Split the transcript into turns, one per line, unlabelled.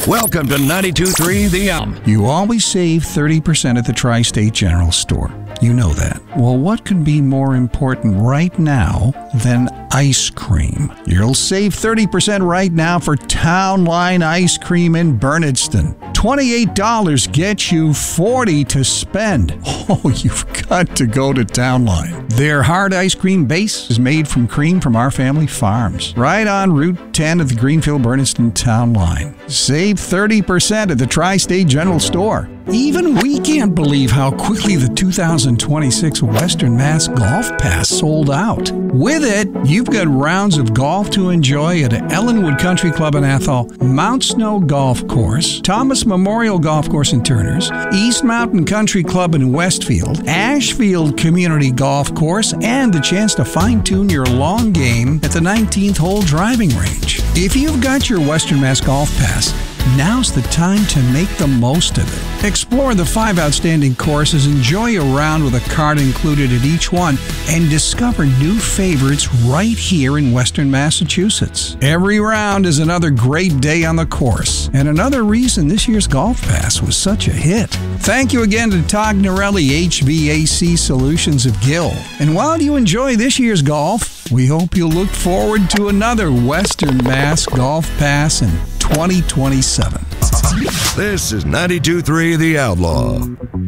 Welcome to 92.3 The Outlaw.
You always save 30% at the Tri-State General Store. You know that. Well, what could be more important right now than ice cream? You'll save 30% right now for Town Line Ice Cream in Bernardston. $28 gets you $40 to spend. Oh, you've got to go to Town Line. Their hard ice cream base is made from cream from our family farms. Right on Route 10 at the Greenfield-Bernardston Town Line. Save 30% at the Tri-State General Store. Even we can't believe how quickly the 2026 Western Mass Golf Pass sold out. With it, you've got rounds of golf to enjoy at Ellenwood Country Club in Athol, Mount Snow Golf Course, Thomas Memorial Golf Course in Turners, East Mountain Country Club in Westfield, Ashfield Community Golf Course, and the chance to fine-tune your long game at the 19th hole driving range. If you've got your Western Mass Golf Pass, now's the time to make the most of it. Explore the 5 outstanding courses, enjoy a round with a card included at each one, and discover new favorites right here in Western Massachusetts. Every round is another great day on the course, and another reason this year's Golf Pass was such a hit. Thank you again to Tognerelli HVAC Solutions of Gill. And while you enjoy this year's golf, we hope you'll look forward to another Western Mass Golf Pass in 2027.
This is 92.3 The Outlaw.